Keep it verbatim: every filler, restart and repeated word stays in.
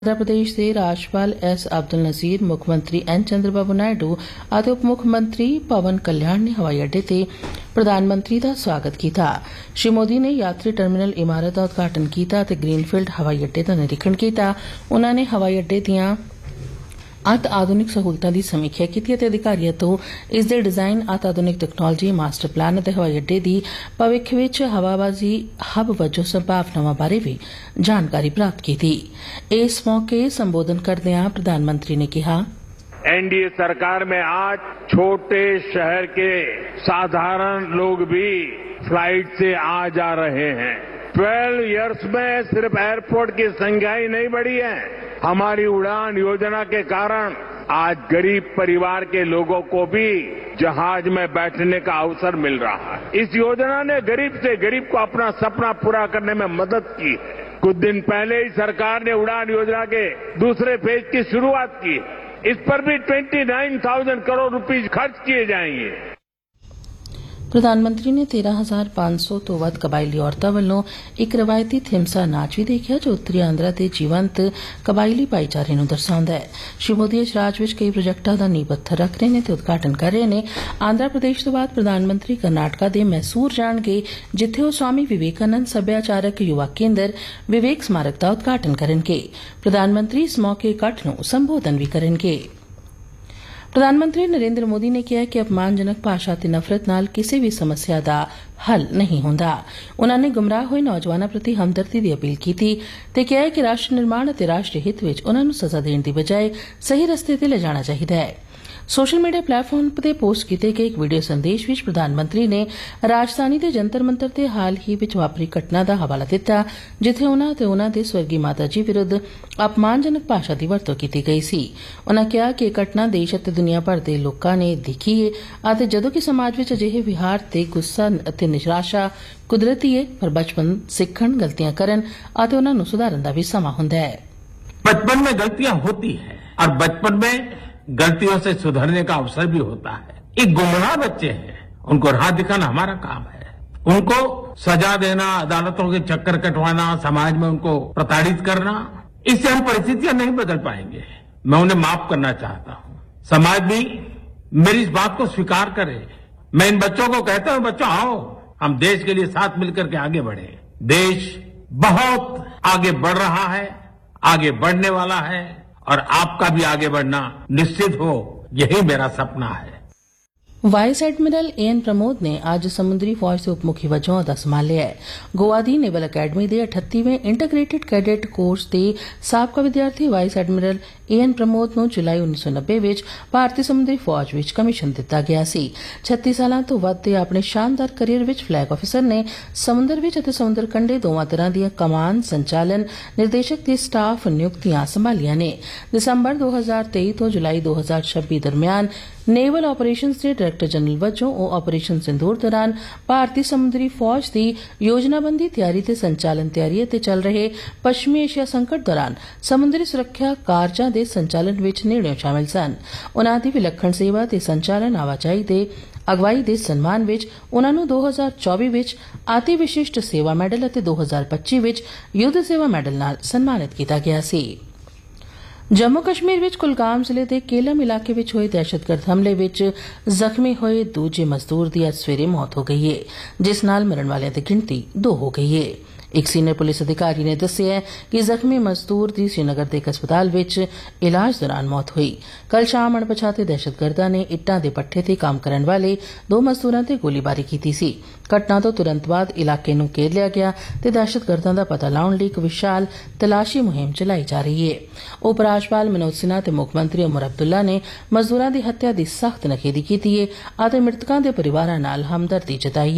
आंध्र प्रदेश के राज्यपाल एस अब्दुल नज़ीर, मुख्यमंत्री एन चंद्रबाबू नायडू और उप मुख्यमंत्री पवन कल्याण ने हवाई अड्डे ते प्रधानमंत्री का स्वागत किया। श्री मोदी ने यात्री टर्मिनल इमारत का उद्घाटन किया ते ग्रीनफील्ड हवाई अड्डे का निरीक्षण किया। उन्होंने हवाई अड्डे दियां अत आधुनिक सहूलतां की समीक्षा की ते अधिकारियों तो इसके डिजाइन अत आधुनिक तकनोलॉजी मास्टर प्लान ते हवाई अड्डे की भविख विच हवाबाजी हब वजों संभावनावां बारे भी जानकारी प्राप्त की। इस मौके संबोधन करदे प्रधानमंत्री ने कहा, एनडीए सरकार में आज छोटे शहर के साधारण लोग भी फ्लाइट से आ जा रहे हैं। ट्वेल्व इयर्स में सिर्फ एयरपोर्ट की संख्या ही नहीं बढ़ी है, हमारी उड़ान योजना के कारण आज गरीब परिवार के लोगों को भी जहाज में बैठने का अवसर मिल रहा है। इस योजना ने गरीब से गरीब को अपना सपना पूरा करने में मदद की है। कुछ दिन पहले ही सरकार ने उड़ान योजना के दूसरे फेज की शुरुआत की। इस पर भी उनतीस हज़ार करोड़ रुपए खर्च किए जाएंगे। प्रधानमंत्री ने तेरह हजार पांच सौ तो वध कबायली औरतों वालों एक रवायती थिमसा नाच भी देखा जो उत्तरी आंध्रा के जीवंत कबायली भाईचारे नूं दर्शाउंदा है। श्री मोदी इस राज विच कई प्रोजेक्टां दा नींह पत्थर रख रहे ने ते उद्घाटन कर रहे ने। आंध्र प्रदेश तो बाद प्रधानमंत्री कर्नाटका दे मैसूर जाणगे जिथे वो स्वामी विवेकानंद सभ्याचारक युवा केंद्र विवेक स्मारक का उद्घाटन करनगे। प्रधानमंत्री इस मौके इकट्ठ नूं संबोधन भी करनगे। प्रधानमंत्री नरेंद्र मोदी ने कहा कि अपमानजनक भाषा ते नफरत नाल किसी भी समस्या का हल नहीं होंदा। उन्होंने गुमराह हुए नौजवानों प्रति हमदर्दी की अपील की ते कहा कि राष्ट्र निर्माण और राष्ट्रीय हित विच उन्हां नूं सजा देने की बजाय सही रस्ते ते ले जाना चाहिए है। सोशल मीडिया प्लेटफॉर्म पर पोस्ट किए गए एक वीडियो संदेश विच प्रधानमंत्री ने राजधानी के जंतर मंतर ते हाल ही विच वापरी घटना का हवाला दिता जिथे उन्हां ते उन्हां दे स्वर्गीय माता जी विरुद्ध अपमानजनक भाषा की वरतों की गई सी। उन्होंने कहा कि यह घटना देश और दुनिया भर के लोगों ने देखी है और जदों कि समाज विच अजिहे विहार ते गुस्सा ते निराशा कुदरती है, पर बचपन सीखण, गलतियां करन और उन्हां नूं सुधारन दा भी समा हुंदा है। बचपन में गलतियां होती है और बचपन में गलतियों से सुधरने का अवसर भी होता है। एक गुमराह बच्चे हैं, उनको राह दिखाना हमारा काम है। उनको सजा देना, अदालतों के चक्कर कटवाना, समाज में उनको प्रताड़ित करना, इससे हम परिस्थितियां नहीं बदल पाएंगे। मैं उन्हें माफ करना चाहता हूं। समाज भी मेरी इस बात को स्वीकार करे। मैं इन बच्चों को कहता हूं, बच्चों आओ हम देश के लिए साथ मिलकर के आगे बढ़े। देश बहुत आगे बढ़ रहा है, आगे बढ़ने वाला है और आपका भी आगे बढ़ना निश्चित हो, यही मेरा सपना है। Vice admiral A N Pramod ने आज समुद्री फौज से उपमुखी वजों अहदा संभालिया है। गोवा दी नेवल अकैडमी के अठत्तीवें इंटीग्रेटेड कैडेट कोर्स के साबका विद्यार्थी vice admiral A N Pramod नूं जुलाई उन्नीस सौ नब्बे विच भारतीय समुद्री फौज विच कमीशन दिता गया सी। छत्ती सालां तो वध दे अपने शानदार करियर विच फ्लैग ऑफिसर ने समुद्र विच अते समुद्र कंढे दोवां तरह दीआं कमान, संचालन, निर्देशक ते स्टाफ नियुक्तियां संभालियां ने। दिसंबर दो हजार तेई तो जुलाई दो हजार छब्बी दरमियान नेवल ऑपरेशंस के डायरेक्टर जनरल वजों ओ ऑपरेशन सिंदूर दौरान भारतीय समुद्री फौज की योजनाबंदी तैयारी ते संचालन तैयारी ते चल रहे पश्चिमी एशिया संकट दौरान समुद्री सुरक्षा कारजां दे संचालन विच नेड़ियों शामिल सन। उन्हां दी विलक्षण सेवा ते संचालन आवाजाही दे अगवाई दे सन्मान विच उन्हां नूं दो हजार चौबी विच अति विशिष्ट सेवा मैडल अते दो हजार पच्ची विच युद्ध सेवा मैडल नाल सन्मानित किया गया सी। जम्मू कश्मीर विच कुलगाम जिले के केलम इलाके विच होए दहशतगर्द हमले विच जख्मी होए दूजे मजदूर की अज सवेरे मौत हो गई है, जिस नाल मरण वालियां दी गिनती दो हो गई है। एक सीनियर पुलिस अधिकारी ने दस्सिया कि जख्मी मजदूर की श्रीनगर के एक अस्पताल विच इलाज दौरान मौत हुई। कल शाम अणपछाते दहशतगर्दां ने इट्टां दे पट्ठे ते काम करने वाले दो मजदूरां ते गोलीबारी की सी। घटना तो तुरंत बाद इलाके नूं घेर लिया गया ते दहशतगर्दां दा पता लाउण लई इक विशाल तलाशी मुहिम चलाई जा रही है। उपराज्यपाल मनोज सिन्हा ते मुख्यमंत्री उमर अब्दुल्ला ने मजदूरां दी हत्या दी सख्त नखेदी कीती है ते मृतकां दे परिवारां नाल हमदर्दी जताई।